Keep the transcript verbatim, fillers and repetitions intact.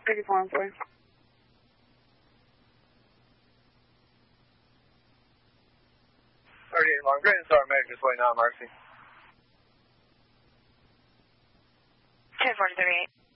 thirty-four and four. thirty-eight Long Green, Star America, just waiting on Marcy. ten four thirty-eight.